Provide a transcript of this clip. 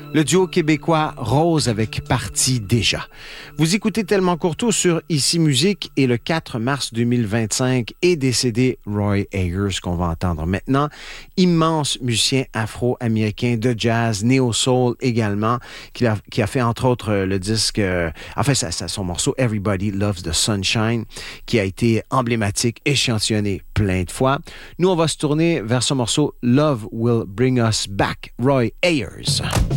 Le duo québécois Rose avec Parti déjà. Vous écoutez Tellement Courteau sur Ici Musique et le 4 mars 2025 est décédé Roy Ayers qu'on va entendre maintenant. Immense musicien afro-américain de jazz, néo-soul également, qui a fait entre autres le disque, son morceau Everybody Loves the Sunshine, qui a été emblématique, échantillonné plein de fois. Nous, on va se tourner vers son morceau Love Will Bring Us Back, Roy Ayers.